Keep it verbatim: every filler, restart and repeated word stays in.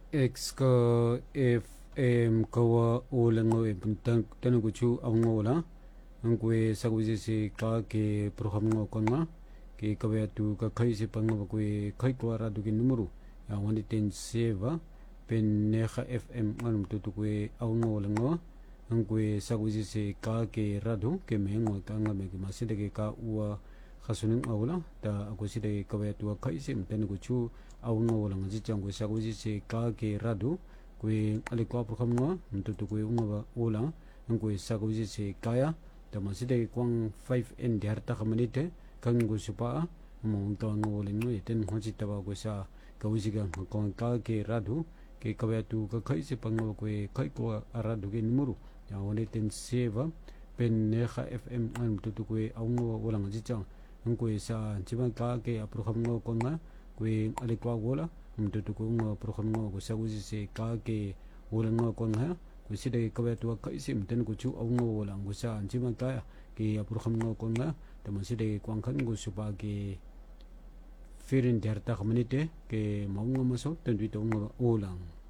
X ka F M kawa ulang ngo e puntan tanu kuchu ang ngo la ang kwe sa kuzi si ka ke program ngo kon nga ke kawe tu ka khai si pang ngo kwe khai ko ra du ki numero ya wani ten seva pen ne kha F M ngan tu tu kwe ang ngo lang ngo ang kwe sa kuzi si ka ke radu ke me ngo ka nga me ki ma si de ke ka uwa khasuning awla ta ako si de kawe tu khai si tanu kuchu ang ngo lang ji chang kwe sa kuzi si ka ke radu kwe alikwa program ngo ntutu kwe unga ba ola ang kwe sa ko si kaya ta maside kwang five n di harta kamanite kang go supa mo unta ngo le ngo ten ho chi ta ba ko sa ka usi ga ko ka ke radu ke ka ba tu ka khai se pang kwe khai ko radu ke numero ya woni ten seva pen ne kha F M an tutu kwe aungo ola ngi chang ang kwe sa chiban ka ke program ngo ko nga kwe alikwa gola mtutu ko ngo program ngo ko sa usi se ka ke wala ngo kon ha ko si de ka ba tu ka isim ten ko chu au ngo wala ngo sa anchi ma ka ke program ngo kon nga ta ma si de kwang khan go su ba ke firin der ta community ke maung ngo so ten tu to ngo olang